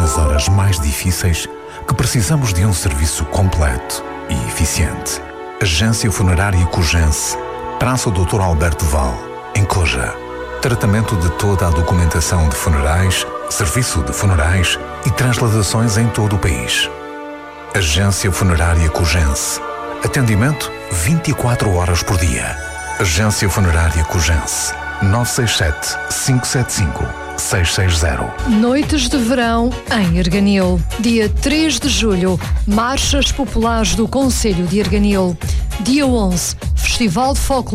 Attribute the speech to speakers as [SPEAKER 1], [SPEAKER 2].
[SPEAKER 1] nas horas mais difíceis que precisamos de um serviço completo e eficiente. Agência Funerária Cogense, Praça Dr. Alberto Val, em Coja. Tratamento de toda a documentação de funerais, serviço de funerais e transladações em todo o país. Agência Funerária Cogense. Atendimento 24 horas por dia. Agência Funerária Cogense. 967-575-660.
[SPEAKER 2] Noites de verão em Erganil. Dia 3 de julho, Marchas Populares do Concelho de Erganil. Dia 11, Festival de Folclore